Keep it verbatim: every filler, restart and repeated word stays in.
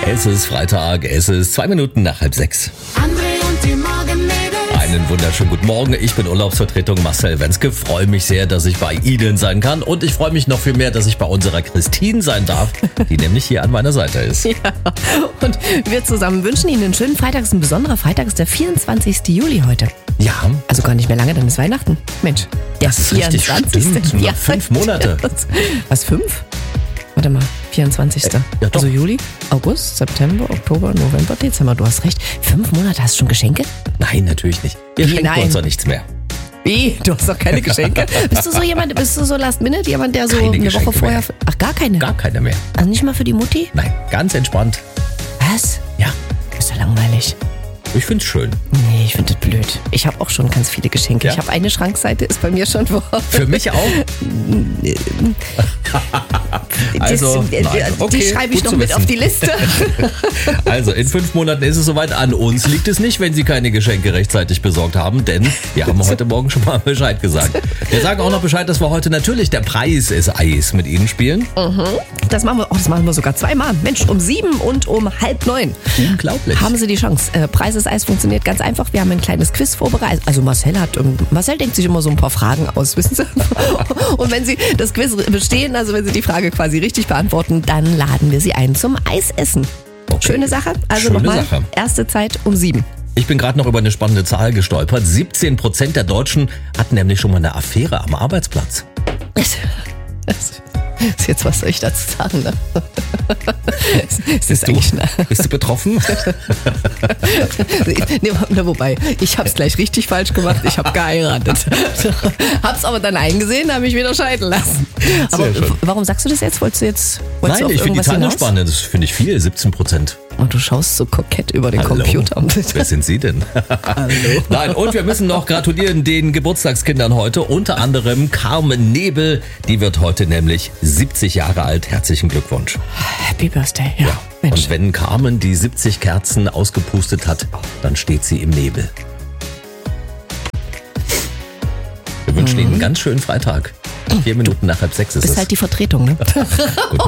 Es ist Freitag, es ist zwei Minuten nach halb sechs. André und die Morgenmädels. Einen wunderschönen guten Morgen. Ich bin Urlaubsvertretung Marcel Wenske. Freue mich sehr, dass ich bei Ihnen sein kann. Und ich freue mich noch viel mehr, dass ich bei unserer Christine sein darf, die nämlich hier an meiner Seite ist. Ja, und wir zusammen wünschen Ihnen einen schönen Freitag. Es ist ein besonderer Freitag, es ist der vierundzwanzigsten Juli heute. Ja, Also gar nicht mehr lange, dann ist Weihnachten. Mensch, der das ist richtig, stimmt. Nur noch fünf Monate. Was, fünf? Warte mal, vierundzwanzigsten ja, doch. Also Juli, August, September, Oktober, November, Dezember. Du hast recht. Fünf Monate, hast du schon Geschenke? Nein, natürlich nicht. Wir Wie, schenken nein? uns doch nichts mehr. Wie? Du hast doch keine Geschenke? Bist du so jemand, bist du so last minute, jemand, der so Keine eine Geschenke Woche vorher... mehr. Ach, gar keine? Gar keine mehr. Also nicht mal für die Mutti? Nein, ganz entspannt. Was? Ja, Ist doch langweilig. ich find's schön. Nee, ich finde das blöd. Ich habe auch schon ganz viele Geschenke. Ja? Ich habe eine Schrankseite, ist bei mir schon vor. Für mich auch. Also, das, nein. die Okay, schreibe ich gut noch zu mit wissen. auf die Liste. Also in fünf Monaten ist es soweit. An uns liegt es nicht, wenn Sie keine Geschenke rechtzeitig besorgt haben, denn wir haben heute Morgen schon mal Bescheid gesagt. Wir sagen auch noch Bescheid, dass wir heute natürlich der Preis ist Eis mit Ihnen spielen. Das machen wir, oh, das machen wir sogar zweimal. Mensch, um sieben und um halb neun Unglaublich. haben Sie die Chance. Äh, Preis ist Eis funktioniert ganz einfach. Wir haben ein kleines Quiz vorbereitet. Also Marcel hat, ähm, Marcel denkt sich immer so ein paar Fragen aus, wissen Sie? Und wenn Sie das Quiz bestehen, also wenn Sie die Frage quasi richtig beantworten, dann laden wir Sie ein zum Eisessen. Okay. Schöne Sache. Also Schöne nochmal, Sache. erste Zeit um sieben. Ich bin gerade noch über eine spannende Zahl gestolpert. siebzehn Prozent der Deutschen hatten nämlich schon mal eine Affäre am Arbeitsplatz. Das ist jetzt, was soll ich dazu sagen, ne? Ist, ist das Bist du, eigentlich eine, bist du betroffen? nee, ne, wobei, ich hab's gleich richtig falsch gemacht, ich habe geheiratet. Hab's aber dann eingesehen, habe mich wieder scheiden lassen. Aber schön. warum sagst du das jetzt? Wolltest du jetzt wolltest Nein, du auf ich finde die irgendwas Zahl nur hinaus? spannend. Das finde ich viel, siebzehn Prozent. Und du schaust so kokett über den Hallo. Computer. Wer sind Sie denn? Hallo. Nein, und wir müssen noch gratulieren den Geburtstagskindern heute, unter anderem Carmen Nebel. Die wird heute nämlich siebzig Jahre alt. Herzlichen Glückwunsch. Happy Birthday, ja. Mensch. Und wenn Carmen die siebzig Kerzen ausgepustet hat, dann steht sie im Nebel. Wir wünschen Ihnen einen ganz schönen Freitag. Vier Minuten nach halb sechs ist Ist es. halt die Vertretung, ne? Guten